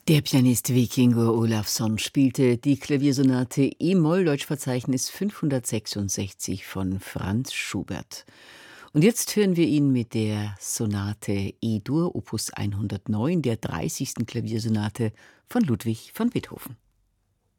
Der Pianist Vikingur Olafsson spielte die Klaviersonate e-Moll Deutschverzeichnis 566 von Franz Schubert. Und jetzt hören wir ihn mit der Sonate E-Dur, Opus 109, der 30. Klaviersonate von Ludwig van Beethoven.